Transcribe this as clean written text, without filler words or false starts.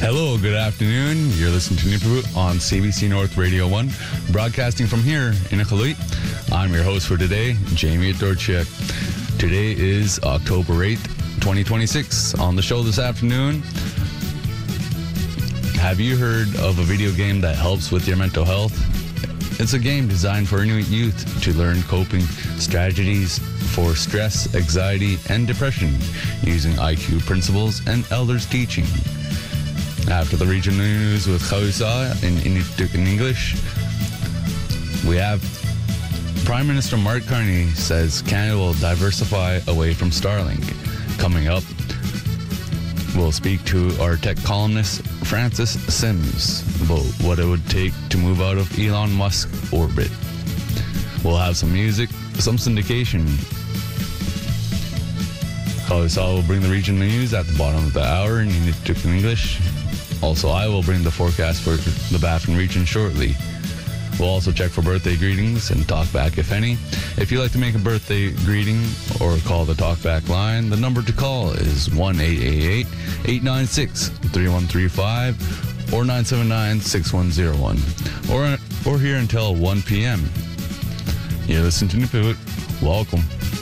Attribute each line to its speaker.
Speaker 1: Hello, good afternoon. You're listening to Nipawut on CBC North Radio 1, broadcasting from here in Iqaluit. I'm your host for today, Jamie Dorchek. Today is October 8th, 2026. On the show this afternoon, have you heard of a video game that helps with your mental health? It's a game designed for Inuit youth to learn coping strategies for stress, anxiety, and depression using IQ principles and elders' teaching. After the regional news with Khawisa in English, we have Prime Minister Mark Carney says Canada will diversify away from Starlink. Coming up, we'll speak to our tech columnist Francis Sims about what it would take to move out of Elon Musk orbit. We'll have some music, some syndication. Khawisa will bring the regional news at the bottom of the hour in English. Also, I will bring the forecast for the Baffin region shortly. We'll also check for birthday greetings and talk back if any. If you'd like to make a birthday greeting or call the talkback line, the number to call is 1-888-896-3135 or 979-6101 or here until 1 p.m. You're listening to Nipawut. Welcome.